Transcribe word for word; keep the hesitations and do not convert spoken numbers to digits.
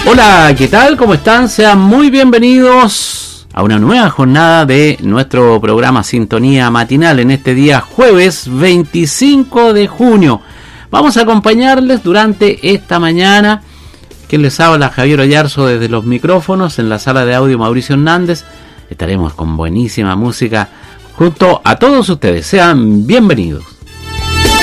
Hola, ¿qué tal? ¿Cómo están? Sean muy bienvenidos a una nueva jornada de nuestro programa Sintonía Matinal en este día jueves veinticinco de junio. Vamos a acompañarles durante esta mañana. Quien les habla, Javier Oyarzo, desde los micrófonos. En la sala de audio, Mauricio Hernández. Estaremos con buenísima música junto a todos ustedes. Sean bienvenidos.